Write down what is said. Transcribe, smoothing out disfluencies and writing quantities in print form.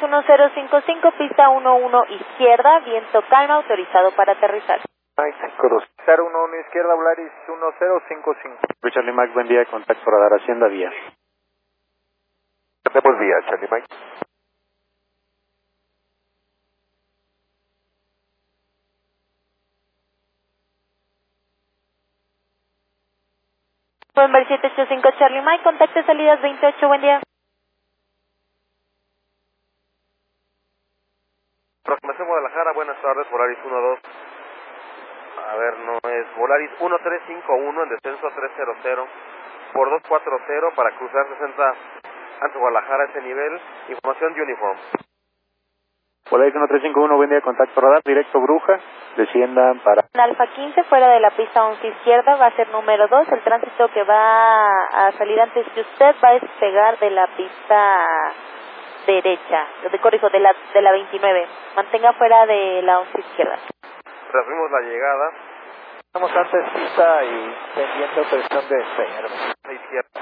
1055, pista 11 izquierda, viento calma, autorizado para aterrizar. Mike, cruz. 011 izquierda, Volaris 1055. Charlie Mike, buen día, contacto radar Hacienda Vía. Tenemos vía, Charlie Mike. November 785 Charlie Mike, contacte salidas 28, buen día. Aproximación Guadalajara, buenas tardes, Volaris 12. A ver, no es Volaris 1351 en descenso 300 por 240 para cruzar 60 antes Guadalajara, ese nivel. Información de Uniform. Volaris 1351, buen día, contacto radar, directo Bruja, desciendan para... Alfa 15, fuera de la pista 11 izquierda, va a ser número 2, el tránsito que va a salir antes que usted va a despegar de la pista derecha, corrijo, de la 29, mantenga fuera de la 11 izquierda. Recibimos la llegada. Estamos antes pista y pendiente presión de Peña. A izquierda.